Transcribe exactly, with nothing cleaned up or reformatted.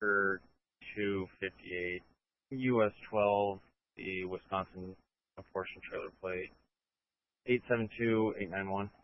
Parker two fifty-eight, U S twelve, the Wisconsin apportion trailer plate, eight seven two eight nine one.